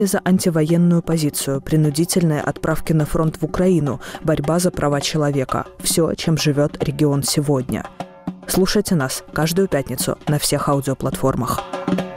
за антивоенную позицию, принудительные отправки на фронт в Украину, борьба за права человека. Все, чем живет регион сегодня. Слушайте нас каждую пятницу на всех аудиоплатформах.